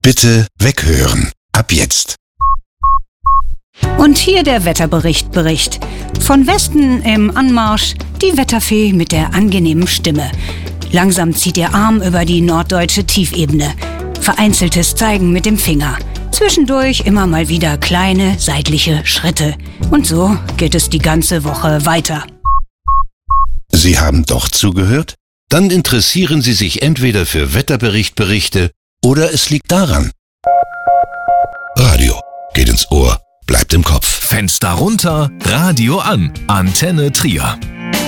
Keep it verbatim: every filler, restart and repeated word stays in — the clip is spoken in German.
Bitte weghören. Ab jetzt. Und hier der Wetterbericht Bericht. Von Westen im Anmarsch die Wetterfee mit der angenehmen Stimme. Langsam zieht ihr Arm über die norddeutsche Tiefebene. Vereinzeltes Zeigen mit dem Finger. Zwischendurch immer mal wieder kleine seitliche Schritte. Und so geht es die ganze Woche weiter. Sie haben doch zugehört? Dann interessieren Sie sich entweder für Wetterberichtberichte oder es liegt daran. Radio geht ins Ohr, bleibt im Kopf. Fenster runter, Radio an. Antenne Trier.